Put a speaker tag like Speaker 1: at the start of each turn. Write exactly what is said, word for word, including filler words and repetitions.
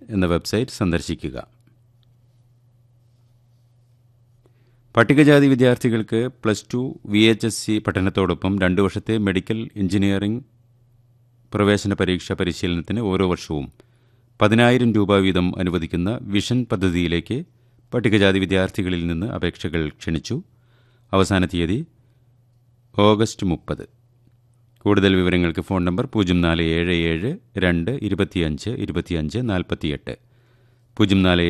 Speaker 1: എന്ന വെബ്സൈറ്റ് സന്ദർശിക്കുക. പട്ടികജാതി വിദ്യാർത്ഥികൾക്ക് plus two V H S C പഠനത്തോടൊപ്പം രണ്ടു വർഷത്തെ മെഡിക്കൽ എഞ്ചിനീയറിംഗ് പ്രവേശന പരീക്ഷ പരിശീലനത്തിന് ഓരോ വർഷവും പതിനായിരം രൂപ വീതം അനുവദിക്കുന്ന വിഷൻ പദ്ധതിയിലേക്ക് പട്ടികജാതി വിദ്യാർത്ഥികളിൽ നിന്ന് അപേക്ഷകൾ ക്ഷണിച്ചു. അവസാന തീയതി ഓഗസ്റ്റ് മുപ്പത്. കൂടുതൽ വിവരങ്ങൾക്ക് ഫോൺ നമ്പർ പൂജ്യം നാല് ഏഴ് ഏഴ് രണ്ട് ഇരുപത്തിയഞ്ച് ഇരുപത്തിയഞ്ച് നാൽപ്പത്തിയെട്ട് പൂജ്യം നാല്